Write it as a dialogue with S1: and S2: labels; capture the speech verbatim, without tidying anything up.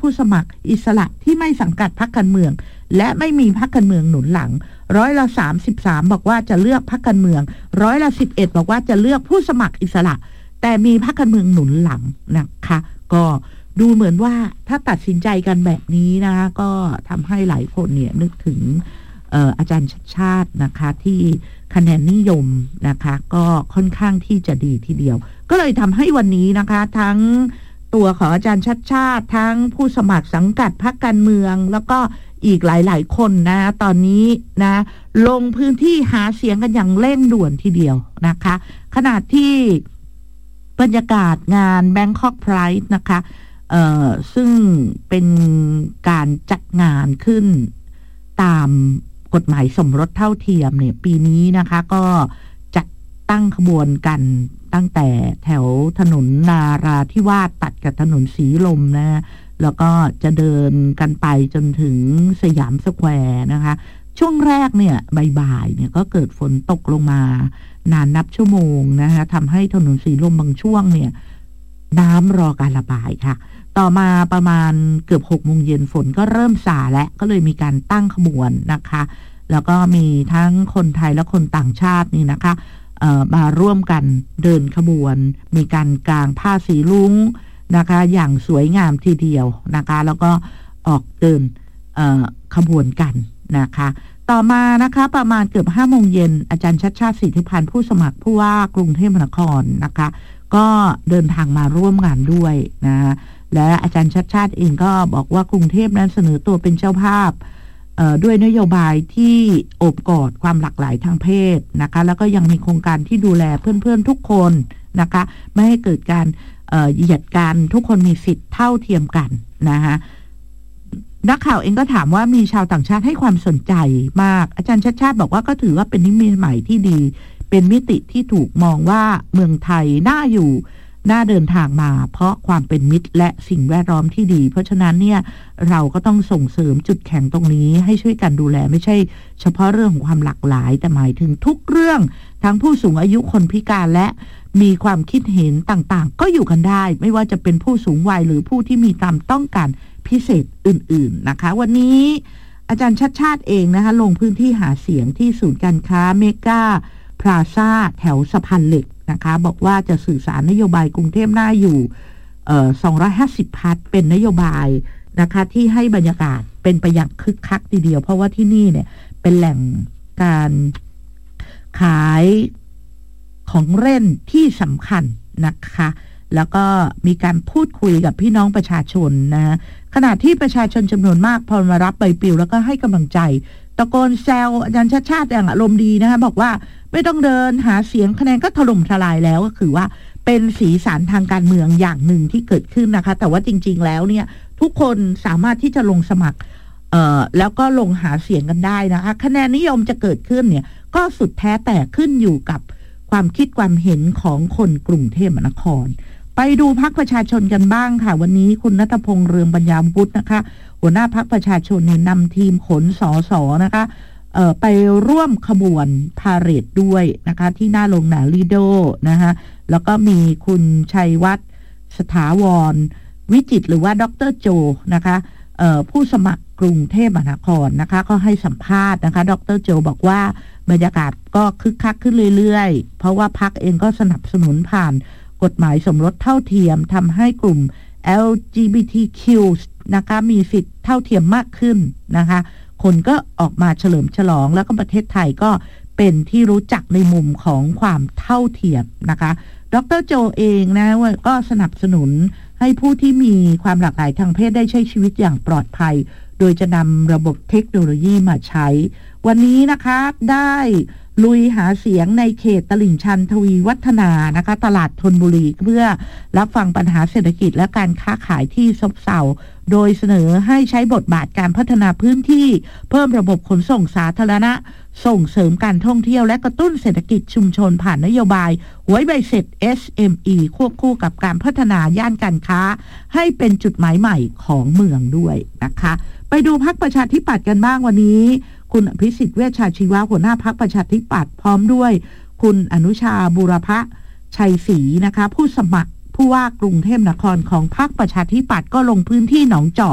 S1: ผู้สมัครอิสระที่ไม่สังกัดพรรคการเมืองและไม่มีพรรคการเมืองหนุนหลังร้อยละสามสิบสามบอกว่าจะเลือกพรรคการเมืองร้อยละสิบเอ็ดบอกว่าจะเลือกผู้สมัครอิสระแต่มีพรรคการเมืองหนุนหลังนะคะก็ดูเหมือนว่าถ้าตัดสินใจกันแบบนี้นะก็ทำให้หลายคนเนี่ยนึกถึงเอ่ออาจารย์ชัชชาตินะคะที่คะแนนนิยมนะคะก็ค่อนข้างที่จะดีทีเดียวก็เลยทำให้วันนี้นะคะทั้งตัวของอาจารย์ชัชชาติทั้งผู้สมัครสังกัดพรรคการเมืองแล้วก็อีกหลายๆคนนะตอนนี้นะลงพื้นที่หาเสียงกันอย่างเร่งด่วนทีเดียวนะคะขณะที่บรรยากาศงาน Bangkok Pride นะคะเอ่อซึ่งเป็นการจัดงานขึ้นตามกฎหมายสมรสเท่าเทียมเนี่ยปีนี้นะคะก็จัดตั้งขบวนกันตั้งแต่แถวถนนนาราธิวาสตัดกับถนนสีลมนะแล้วก็จะเดินกันไปจนถึงสยามสแควร์นะคะช่วงแรกเนี่ยบ่ายๆเนี่ยก็เกิดฝนตกลงมานานนับชั่วโมงนะคะทำให้ถนนสีลมบางช่วงเนี่ยน้ำรอการระบายค่ะต่อมาประมาณเกือบหกโมงเย็นฝนก็เริ่มซาและก็เลยมีการตั้งขบวนนะคะแล้วก็มีทั้งคนไทยและคนต่างชาตินี่นะคะมาร่วมกันเดินขบวนมีการกางผ้าสีลุ้งนะคะอย่างสวยงามทีเดียวนะคะแล้วก็ออกเดินขบวนกันนะคะต่อมานะคะประมาณเกือบห้าโมงเย็นอาจารย์ชัชชาติสิทธิพันธ์ผู้สมัครผู้ว่ากรุงเทพมหานครนะคะก็เดินทางมาร่วมงานด้วยนะและอาจารย์ชัชชาติเองก็บอกว่ากรุงเทพนั้นเสนอตัวเป็นเจ้าภาพด้วยนโยบายที่โอบกอดความหลากหลายทางเพศนะคะแล้วก็ยังมีโครงการที่ดูแลเพื่อนๆทุกคนนะคะไม่ให้เกิดการเหยียดกันทุกคนมีสิทธิ์เท่าเทียมกันนะคะนักข่าวเองก็ถามว่ามีชาวต่างชาติให้ความสนใจมากอาจารย์ชัชชาติบอกว่าก็ถือว่าเป็นนิมิตใหม่ที่ดีเป็นมิติที่ถูกมองว่าเมืองไทยน่าอยู่น่าเดินทางมาเพราะความเป็นมิตรและสิ่งแวดล้อมที่ดีเพราะฉะนั้นเนี่ยเราก็ต้องส่งเสริมจุดแข็งตรงนี้ให้ช่วยกันดูแลไม่ใช่เฉพาะเรื่องของความหลากหลายแต่หมายถึงทุกเรื่องทั้งผู้สูงอายุคนพิการและมีความคิดเห็นต่างๆก็อยู่กันได้ไม่ว่าจะเป็นผู้สูงวัยหรือผู้ที่มีความต้องการพิเศษอื่นๆนะคะวันนี้อาจารย์ชัชชาติเองนะคะลงพื้นที่หาเสียงที่ศูนย์การค้าเมกาพลาซ่าแถวสะพานเหล็กนะคะบอกว่าจะสื่อสารนโยบายกรุงเทพน่าอยู่เอ่อสองร้อยห้าสิบพัทเป็นนโยบายนะคะที่ให้บรรยากาศเป็นไปอย่างคึกคักทีเดียวเพราะว่าที่นี่เนี่ยเป็นแหล่งการขายของเล่นที่สำคัญนะคะแล้วก็มีการพูดคุยกับพี่น้องประชาชนนะขณะที่ประชาชนจำนวนมากพอมารับใบปลิวแล้วก็ให้กำลังใจตะโกนแซวอาจารย์ชัชชาติอย่างอารมณ์ดีนะคะบอกว่าไม่ต้องเดินหาเสียงคะแนนก็ถล่มทลายแล้วก็คือว่าเป็นสีสันทางการเมืองอย่างหนึ่งที่เกิดขึ้นนะคะแต่ว่าจริงๆแล้วเนี่ยทุกคนสามารถที่จะลงสมัครเอ่อแล้วก็ลงหาเสียงกันได้นะคะคะแนนนิยมจะเกิดขึ้นเนี่ยก็สุดแท้แต่ขึ้นอยู่กับความคิดความเห็นของคนกรุงเทพมหานครไปดูพรรคประชาชนกันบ้างค่ะวันนี้คุณณัฐพงษ์เรืองปัญญาวุฒินะคะหัวหน้าพรรคประชาชนเนี่ยนำทีมขนสสนะคะเอ่อไปร่วมขบวนพาเหรดด้วยนะคะที่หน้าโรงหนังลีโดนะคะแล้วก็มีคุณชัยวัฒน์สถาวรวิจิตรหรือว่าดรโจนะคะเอ่อผู้สมัครกรุงเทพมหานครนะคะก็ให้สัมภาษณ์นะคะดรโจบอกว่าบรรยากาศก็คึกคักขึ้นเรื่อยๆเพราะว่าพรรคเองก็สนับสนุนผ่านกฎหมายสมรสเท่าเทียมทำให้กลุ่ม แอล จี บี ที คิว นะคะมีสิทธิ์เท่าเทียมมากขึ้นนะคะคนก็ออกมาเฉลิมฉลองแล้วก็ประเทศไทยก็เป็นที่รู้จักในมุมของความเท่าเทียมนะคะดรโจเองนะก็สนับสนุนให้ผู้ที่มีความหลากหลายทางเพศได้ใช้ชีวิตอย่างปลอดภัยโดยจะนำระบบเทคโนโลยีมาใช้วันนี้นะคะได้ลุยหาเสียงในเขตตลิ่งชันทวีวัฒนานะคะตลาดธนบุรีเพื่อรับฟังปัญหาเศรษฐกิจและการค้าขายที่ซบเซาโดยเสนอให้ใช้บทบาทการพัฒนาพื้นที่เพิ่มระบบขนส่งสาธารณะส่งเสริมการท่องเที่ยวและกระตุ้นเศรษฐกิจชุมชนผ่านนโยบายหวยใบเสร็จ เอส เอ็ม อี ควบคู่กับการพัฒนาย่านการค้าให้เป็นจุดหมายใหม่ของเมืองด้วยนะคะไปดูพรรคประชาธิปัตย์กันบ้างวันนี้คุณอภิสิทธิ์เวชชาชีวะหัวหน้าพรรคประชาธิปัตย์พร้อมด้วยคุณอนุชาบูรพชัยศรีนะคะผู้สมัครผู้ว่ากรุงเทพมหานครของพรรคประชาธิปัตย์ก็ลงพื้นที่หนองจอก